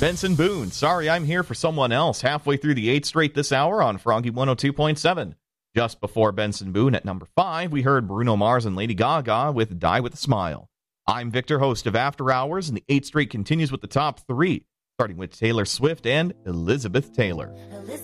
Benson Boone, Sorry I'm Here for Someone Else, halfway through the 8th straight this hour on Froggy 102.7. Just before Benson Boone at number 5, we heard Bruno Mars and Lady Gaga with Die With a Smile. I'm Victor, host of After Hours, and the 8th straight continues with the top 3, starting with Taylor Swift and Elizabeth Taylor.